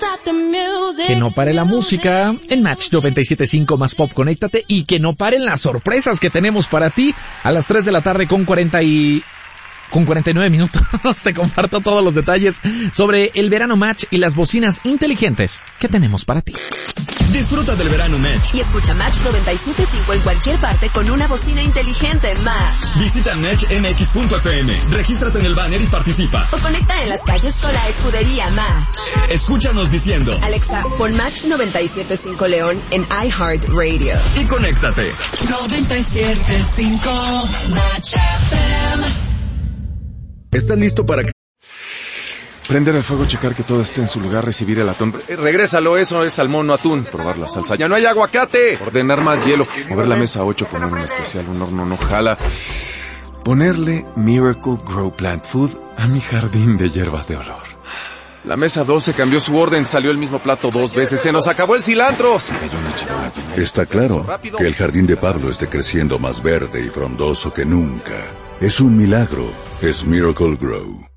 Que no pare la música en Match 97.5 más Pop, conéctate, y que no paren las sorpresas que tenemos para ti a las 3 de la tarde con 49 minutos. Te comparto todos los detalles sobre el verano Match y las bocinas inteligentes que tenemos para ti. Disfruta del verano Match y escucha Match 97.5 en cualquier parte con una bocina inteligente Match. Visita matchmx.fm, regístrate en el banner y participa. O conecta en las calles con la escudería Match. Escúchanos diciendo: Alexa, pon Match 97.5 León en iHeartRadio. Y conéctate. 97.5 Match FM. ¿Estás listo para que... Prender el fuego, checar que todo esté en su lugar, recibir el atún. Regrésalo, eso es salmón, no atún. Probar la salsa. ¡Ya no hay aguacate! Ordenar más hielo. Mover la mesa 8, poner un especial, un horno no jala. Ponerle Miracle Grow Plant Food a mi jardín de hierbas de olor. La mesa 12 cambió su orden, salió el mismo plato 2 veces. ¡Se nos acabó el cilantro! Se cayó una charola. Está claro que el jardín de Pablo esté creciendo más verde y frondoso que nunca. Es un milagro. Es Miracle Grow.